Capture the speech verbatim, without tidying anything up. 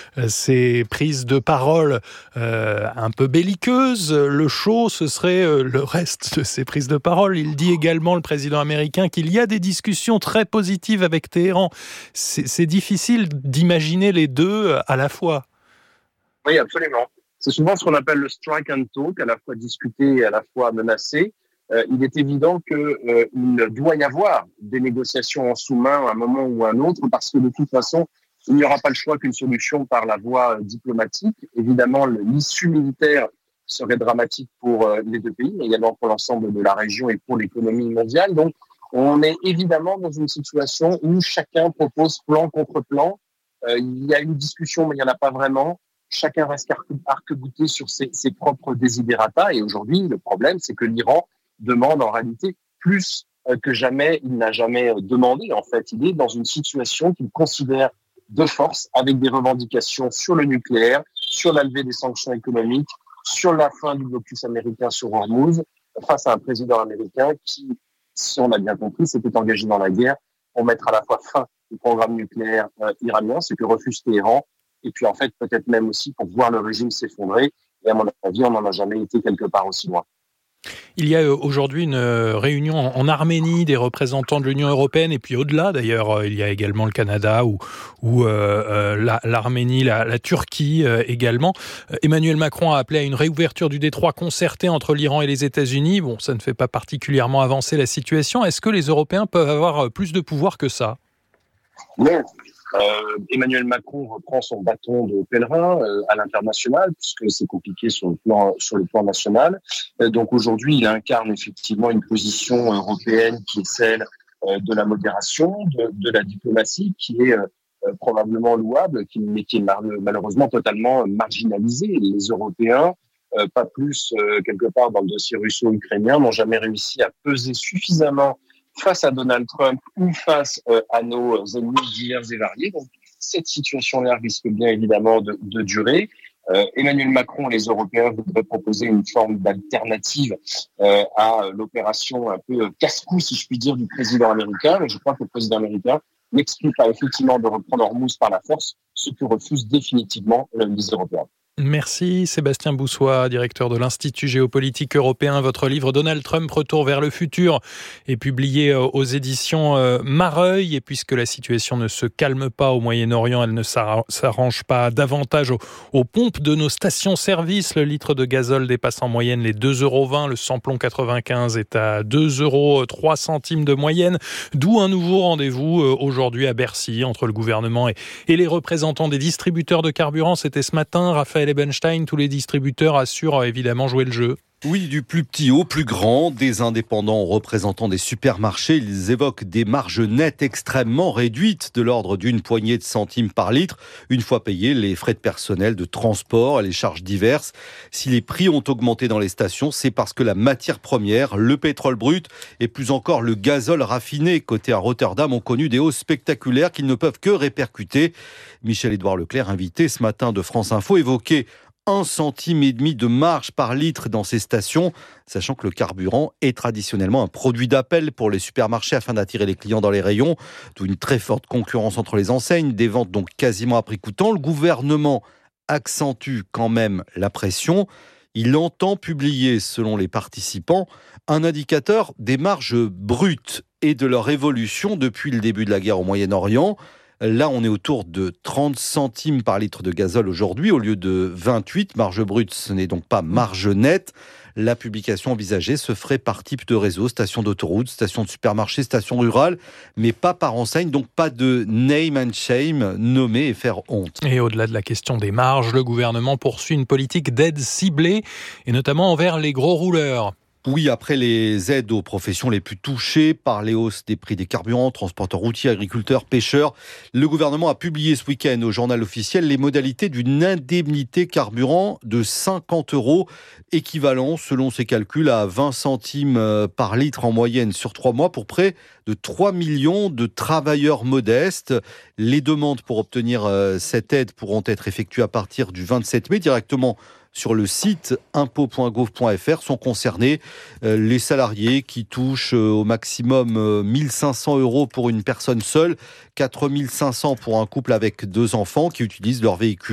ses prises de parole euh, un peu belliqueuses. Le chaud, ce serait euh, le reste de ses prises de parole. Il dit également, le président américain, qu'il y a des discussions très positives avec Téhéran. C'est, c'est difficile d'imaginer les deux à la fois. Oui, absolument. C'est souvent ce qu'on appelle le strike and talk, à la fois discuter et à la fois menacer. Euh, il est évident qu'il euh, doit y avoir des négociations en sous-main à un moment ou à un autre, parce que de toute façon, il n'y aura pas le choix qu'une solution par la voie diplomatique. Évidemment, l'issue militaire serait dramatique pour euh, les deux pays, mais également pour l'ensemble de la région et pour l'économie mondiale. Donc, on est évidemment dans une situation où chacun propose plan contre plan. Euh, il y a une discussion, mais il n'y en a pas vraiment. Chacun reste arc-bouté sur ses, ses propres desiderata. Et aujourd'hui, le problème, c'est que l'Iran demande en réalité plus que jamais. Il n'a jamais demandé. En fait, il est dans une situation qu'il considère de force, avec des revendications sur le nucléaire, sur la levée des sanctions économiques, sur la fin du blocus américain sur Hormuz, face à un président américain qui, si on l'a bien compris, s'était engagé dans la guerre pour mettre à la fois fin au programme nucléaire euh, iranien, ce que refuse Téhéran, et puis en fait peut-être même aussi pour voir le régime s'effondrer. Et à mon avis, on n'en a jamais été quelque part aussi loin. Il y a aujourd'hui une réunion en Arménie des représentants de l'Union européenne, et puis au-delà d'ailleurs, il y a également le Canada ou, ou euh, la, l'Arménie, la, la Turquie euh, également. Emmanuel Macron a appelé à une réouverture du détroit concerté entre l'Iran et les États-Unis. Bon, ça ne fait pas particulièrement avancer la situation. Est-ce que les Européens peuvent avoir plus de pouvoir que ça ? Non. Euh, Emmanuel Macron reprend son bâton de pèlerin euh, à l'international, puisque c'est compliqué sur le plan sur le plan national. Euh, donc aujourd'hui, il incarne effectivement une position européenne qui est celle euh, de la modération, de, de la diplomatie, qui est euh, probablement louable, qui, mais qui est malheureusement totalement marginalisée. Les Européens, euh, pas plus euh, quelque part dans le dossier russo-ukrainien, n'ont jamais réussi à peser suffisamment face à Donald Trump ou face euh, à nos ennemis divers et variés. Donc, cette situation-là risque bien évidemment de, de durer. Euh, Emmanuel Macron et les Européens voudraient proposer une forme d'alternative euh, à l'opération un peu casse-cou, si je puis dire, du président américain. Mais je crois que le président américain n'exclut pas effectivement de reprendre Hormuz par la force, ce que refuse définitivement les Européens. Merci Sébastien Boussois, directeur de l'Institut géopolitique européen. Votre livre « Donald Trump, retour vers le futur » est publié aux éditions Mareuil. Et puisque la situation ne se calme pas au Moyen-Orient, elle ne s'arrange pas davantage aux, aux pompes de nos stations-service. Le litre de gazole dépasse en moyenne les deux euros vingt. Le samplon quatre-vingt-quinze est à deux euros trois centimes de moyenne. D'où un nouveau rendez-vous aujourd'hui à Bercy entre le gouvernement et, et les représentants des distributeurs de carburant. C'était ce matin. Raphaël Ebenstein, tous les distributeurs assurent évidemment jouer le jeu. Oui, du plus petit au plus grand, des indépendants aux représentants des supermarchés, ils évoquent des marges nettes extrêmement réduites de l'ordre d'une poignée de centimes par litre, une fois payés les frais de personnel, de transport, les charges diverses. Si les prix ont augmenté dans les stations, c'est parce que la matière première, le pétrole brut et plus encore le gazole raffiné côté à Rotterdam ont connu des hausses spectaculaires qu'ils ne peuvent que répercuter. Michel-Édouard Leclerc, invité ce matin de France Info, évoquait un centime et demi de marge par litre dans ces stations, sachant que le carburant est traditionnellement un produit d'appel pour les supermarchés afin d'attirer les clients dans les rayons, d'où une très forte concurrence entre les enseignes, des ventes donc quasiment à prix coûtant. Le gouvernement accentue quand même la pression. Il entend publier, selon les participants, un indicateur des marges brutes et de leur évolution depuis le début de la guerre au Moyen-Orient. Là, on est autour de trente centimes par litre de gazole aujourd'hui, au lieu de vingt-huit. Marge brute, ce n'est donc pas marge nette. La publication envisagée se ferait par type de réseau, station d'autoroute, station de supermarché, station rurale, mais pas par enseigne, donc pas de name and shame, nommer et faire honte. Et au-delà de la question des marges, le gouvernement poursuit une politique d'aide ciblée, et notamment envers les gros rouleurs. Oui, après les aides aux professions les plus touchées par les hausses des prix des carburants, transporteurs routiers, agriculteurs, pêcheurs, le gouvernement a publié ce week-end au journal officiel les modalités d'une indemnité carburant de cinquante euros, équivalent, selon ses calculs, à vingt centimes par litre en moyenne sur trois mois pour près de trois millions de travailleurs modestes. Les demandes pour obtenir cette aide pourront être effectuées à partir du vingt-sept mai directement sur le site impôts point gouv point f r. Sont concernés euh, les salariés qui touchent euh, au maximum euh, mille cinq cents euros pour une personne seule, quatre mille cinq cents pour un couple avec deux enfants qui utilisent leur véhicule